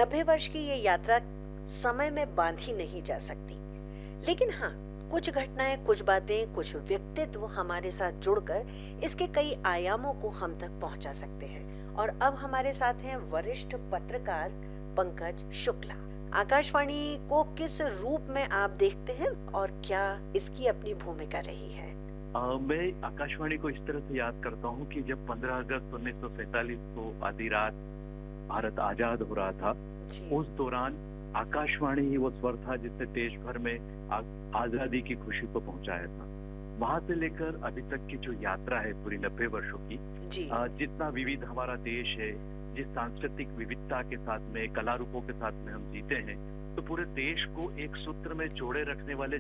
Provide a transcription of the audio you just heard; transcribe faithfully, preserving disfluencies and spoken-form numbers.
नब्बे वर्ष की ये यात्रा समय में बांधी नहीं जा सकती, लेकिन हाँ, कुछ घटनाएं, कुछ बातें, कुछ व्यक्तित्व हमारे साथ जुड़कर इसके कई आयामों को हम तक पहुंचा सकते हैं। और अब हमारे साथ हैं वरिष्ठ पत्रकार पंकज शुक्ला। आकाशवाणी को किस रूप में आप देखते हैं और क्या इसकी अपनी भूमिका रही है? आ, मैं आकाशवाणी को इस तरह से याद करता हूँ कि जब पंद्रह अगस्त उन्नीस सौ सैतालीस को आधी रात भारत आजाद हो रहा था, उस दौरान आकाशवाणी ही वो स्वर था जिसने देश भर में आ, आजादी की खुशी को पहुंचाया था। वहां से लेकर अभी तक की जो यात्रा है पूरी नब्बे वर्षों की, आ, जितना विविध हमारा देश है, जिस सांस्कृतिक विविधता के साथ में, कला रूपों के साथ में हम जीते हैं, तो पूरे देश को एक सूत्र में जोड़े रखने वाले